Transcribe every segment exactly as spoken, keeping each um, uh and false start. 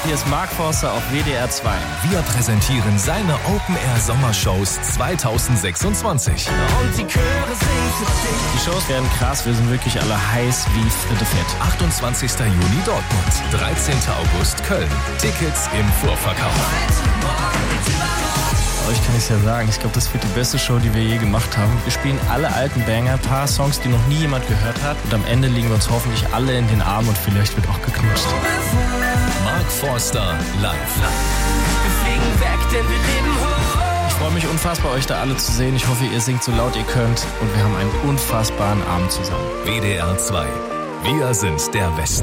hier ist Mark Forster auf W D R zwei. Wir präsentieren seine Open-Air-Sommershows zweitausendsechsundzwanzig. Und die Chöre singen für dich. Die Shows werden krass, wir sind wirklich alle heiß wie Fritte Fett. achtundzwanzigster Juni Dortmund, dreizehnter August Köln. Tickets im Vorverkauf. Euch kann ich es ja sagen, ich glaube, das wird die beste Show, die wir je gemacht haben. Wir spielen alle alten Banger, ein paar Songs, die noch nie jemand gehört hat. Und am Ende liegen wir uns hoffentlich alle in den Armen und vielleicht wird auch geknutscht. Mark Forster live. Wir fliegen weg, denn wir leben hoch. Ich freue mich unfassbar, euch da alle zu sehen. Ich hoffe, ihr singt so laut ihr könnt. Und wir haben einen unfassbaren Abend zusammen. W D R zwei. Wir sind der Westen.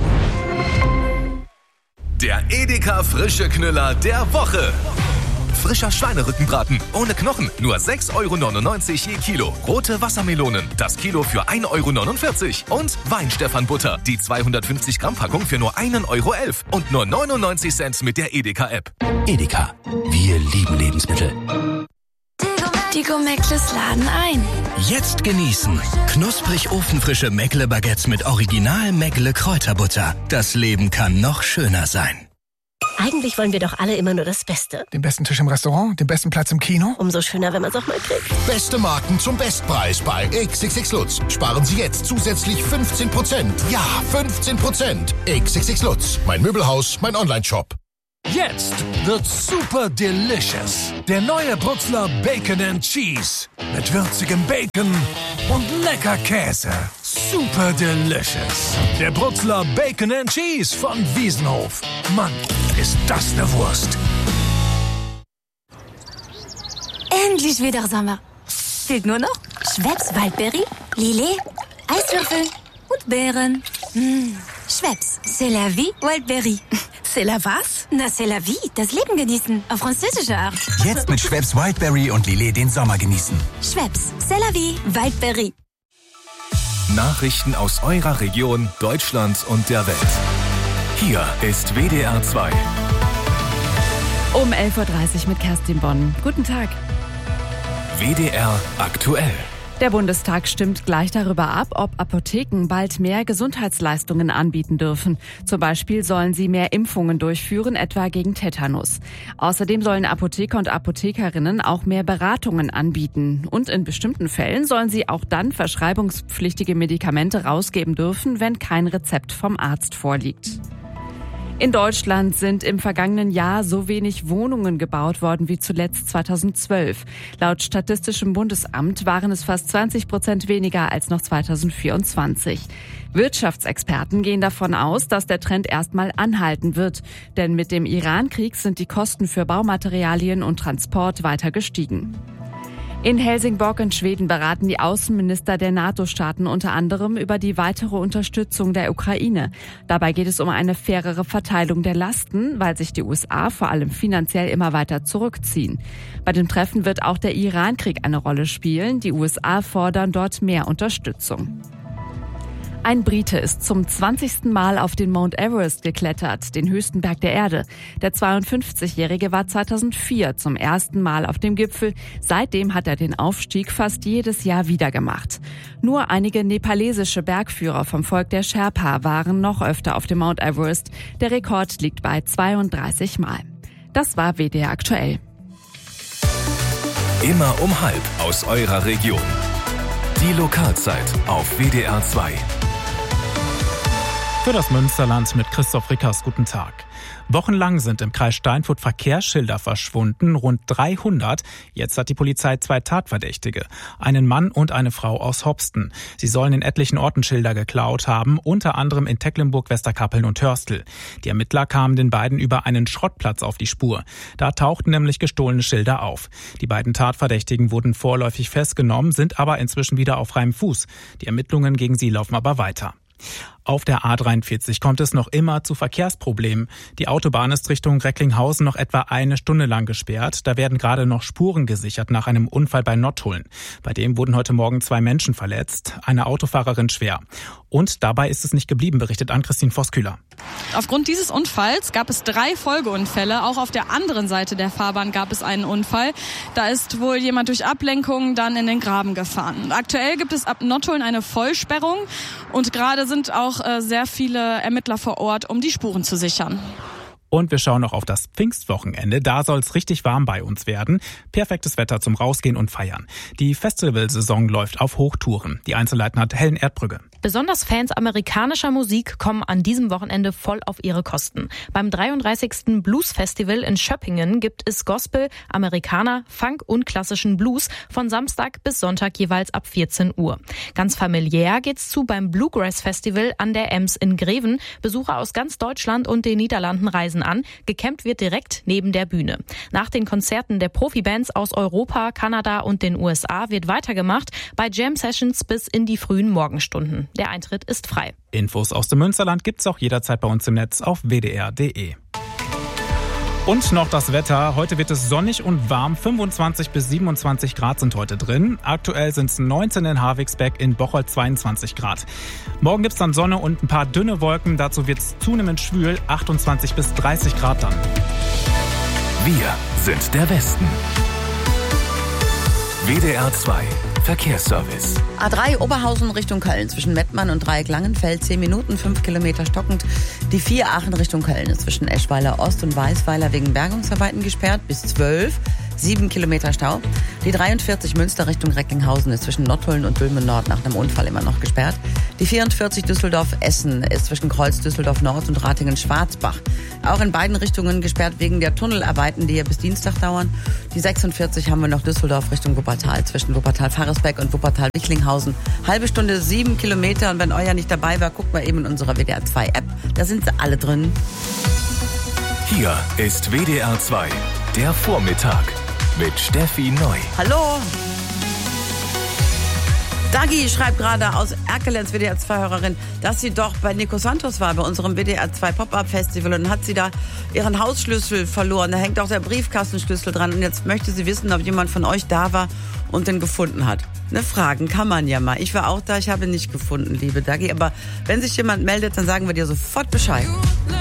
Der Edeka Frische Knüller der Woche. Frischer Schweinerückenbraten ohne Knochen, nur sechs Euro neunundneunzig je Kilo. Rote Wassermelonen, das Kilo für ein Euro neunundvierzig. Und Weinstefan-Butter, die zweihundertfünfzig Gramm Packung für nur ein Euro elf. Und nur neunundneunzig Cent mit der Edeka-App. Edeka, wir lieben Lebensmittel. Die Gourmettles laden ein. Jetzt genießen. Knusprig ofenfrische Meckle-Baguettes mit Original Meckle-Kräuterbutter. Das Leben kann noch schöner sein. Eigentlich wollen wir doch alle immer nur das Beste. Den besten Tisch im Restaurant, den besten Platz im Kino. Umso schöner, wenn man es auch mal kriegt. Beste Marken zum Bestpreis bei X X X Lutz. Sparen Sie jetzt zusätzlich fünfzehn Prozent. Ja, fünfzehn Prozent. X X X Lutz. Mein Möbelhaus, mein Online-Shop. Jetzt wird super delicious. Der neue Brutzler Bacon and Cheese. Mit würzigem Bacon und lecker Käse. Super delicious. Der Brutzler Bacon and Cheese von Wiesenhof. Mann, ist das eine Wurst. Endlich wieder Sommer. Fehlt nur noch Schweppes Waldberry, Lillet, Eiswürfel und Beeren. Mmh. Schweppes, c'est la vie, Wildberry. C'est la was? Na, c'est la vie, das Leben genießen. Auf französische Art. Jetzt mit Schweppes Wildberry und Lillet den Sommer genießen. Schweppes, c'est la vie, Wildberry. Nachrichten aus eurer Region, Deutschland und der Welt. Hier ist W D R zwei. Um elf Uhr dreißig mit Kerstin Bonn. Guten Tag. W D R aktuell. Der Bundestag stimmt gleich darüber ab, ob Apotheken bald mehr Gesundheitsleistungen anbieten dürfen. Zum Beispiel sollen sie mehr Impfungen durchführen, etwa gegen Tetanus. Außerdem sollen Apotheker und Apothekerinnen auch mehr Beratungen anbieten. Und in bestimmten Fällen sollen sie auch dann verschreibungspflichtige Medikamente rausgeben dürfen, wenn kein Rezept vom Arzt vorliegt. In Deutschland sind im vergangenen Jahr so wenig Wohnungen gebaut worden wie zuletzt zweitausendzwölf. Laut Statistischem Bundesamt waren es fast zwanzig Prozent weniger als noch zweitausendvierundzwanzig. Wirtschaftsexperten gehen davon aus, dass der Trend erstmal anhalten wird. Denn mit dem Iran-Krieg sind die Kosten für Baumaterialien und Transport weiter gestiegen. In Helsingborg in Schweden beraten die Außenminister der NATO-Staaten unter anderem über die weitere Unterstützung der Ukraine. Dabei geht es um eine fairere Verteilung der Lasten, weil sich die U S A vor allem finanziell immer weiter zurückziehen. Bei dem Treffen wird auch der Iran-Krieg eine Rolle spielen. Die U S A fordern dort mehr Unterstützung. Ein Brite ist zum zwanzigsten Mal auf den Mount Everest geklettert, den höchsten Berg der Erde. Der zweiundfünfzigjährige war zweitausendvier zum ersten Mal auf dem Gipfel. Seitdem hat er den Aufstieg fast jedes Jahr wieder gemacht. Nur einige nepalesische Bergführer vom Volk der Sherpa waren noch öfter auf dem Mount Everest. Der Rekord liegt bei zweiunddreißig Mal. Das war W D R aktuell. Immer um halb aus eurer Region. Die Lokalzeit auf W D R zwei. Für das Münsterland mit Christoph Rickers, guten Tag. Wochenlang sind im Kreis Steinfurt Verkehrsschilder verschwunden, rund dreihundert. Jetzt hat die Polizei zwei Tatverdächtige, einen Mann und eine Frau aus Hopsten. Sie sollen in etlichen Orten Schilder geklaut haben, unter anderem in Tecklenburg, Westerkappeln und Hörstel. Die Ermittler kamen den beiden über einen Schrottplatz auf die Spur. Da tauchten nämlich gestohlene Schilder auf. Die beiden Tatverdächtigen wurden vorläufig festgenommen, sind aber inzwischen wieder auf freiem Fuß. Die Ermittlungen gegen sie laufen aber weiter. Auf der A dreiundvierzig kommt es noch immer zu Verkehrsproblemen. Die Autobahn ist Richtung Recklinghausen noch etwa eine Stunde lang gesperrt. Da werden gerade noch Spuren gesichert nach einem Unfall bei Nottuln. Bei dem wurden heute Morgen zwei Menschen verletzt, eine Autofahrerin schwer. Und dabei ist es nicht geblieben, berichtet Ann-Christine Voskühler. Aufgrund dieses Unfalls gab es drei Folgeunfälle. Auch auf der anderen Seite der Fahrbahn gab es einen Unfall. Da ist wohl jemand durch Ablenkung dann in den Graben gefahren. Und aktuell gibt es ab Nottuln eine Vollsperrung und gerade sind auch äh, sehr viele Ermittler vor Ort, um die Spuren zu sichern. Und wir schauen noch auf das Pfingstwochenende. Da soll es richtig warm bei uns werden. Perfektes Wetter zum Rausgehen und Feiern. Die Festivalsaison läuft auf Hochtouren. Die Einzelheiten hat Helen Erdbrügge. Besonders Fans amerikanischer Musik kommen an diesem Wochenende voll auf ihre Kosten. Beim dreiunddreißigsten Blues Festival in Schöppingen gibt es Gospel, Amerikaner, Funk und klassischen Blues von Samstag bis Sonntag jeweils ab vierzehn Uhr. Ganz familiär geht's zu beim Bluegrass Festival an der Ems in Greven. Besucher aus ganz Deutschland und den Niederlanden reisen an. Gecampt wird direkt neben der Bühne. Nach den Konzerten der Profibands aus Europa, Kanada und den U S A wird weitergemacht bei Jam Sessions bis in die frühen Morgenstunden. Der Eintritt ist frei. Infos aus dem Münsterland gibt's auch jederzeit bei uns im Netz auf w d r punkt d e. Und noch das Wetter. Heute wird es sonnig und warm. fünfundzwanzig bis siebenundzwanzig Grad sind heute drin. Aktuell sind es neunzehn in Harwigsbeck, in Bocholt zweiundzwanzig Grad. Morgen gibt's dann Sonne und ein paar dünne Wolken. Dazu wird's zunehmend schwül, achtundzwanzig bis dreißig Grad dann. Wir sind der Westen. W D R zwei Verkehrsservice. A drei Oberhausen Richtung Köln zwischen Mettmann und Dreieck-Langenfeld zehn Minuten, fünf Kilometer stockend. Die vier Aachen Richtung Köln ist zwischen Eschweiler Ost und Weißweiler wegen Bergungsarbeiten gesperrt bis zwölf. sieben Kilometer Stau. Die dreiundvierzig Münster Richtung Recklinghausen ist zwischen Nottuln und Dülmen Nord nach einem Unfall immer noch gesperrt. Die vierundvierzig Düsseldorf-Essen ist zwischen Kreuz Düsseldorf Nord und Ratingen-Schwarzbach. Auch in beiden Richtungen gesperrt wegen der Tunnelarbeiten, die ja bis Dienstag dauern. Die sechsundvierzig haben wir noch Düsseldorf Richtung Wuppertal zwischen Wuppertal-Faresbeck und Wuppertal-Wichlinghausen. Halbe Stunde, sieben Kilometer. Und wenn euer nicht dabei war, guckt mal eben in unserer W D R zwei App. Da sind sie alle drin. Hier ist W D R zwei, der Vormittag mit Steffi Neu. Hallo. Dagi schreibt gerade aus Erkelenz, W D R zwei Hörerin, dass sie doch bei Nico Santos war, bei unserem W D R zwei Pop-Up Festival, und dann hat sie da ihren Hausschlüssel verloren. Da hängt auch der Briefkastenschlüssel dran, und jetzt möchte sie wissen, ob jemand von euch da war und den gefunden hat. Ne, fragen kann man ja mal. Ich war auch da, ich habe ihn nicht gefunden, liebe Dagi, aber wenn sich jemand meldet, dann sagen wir dir sofort Bescheid.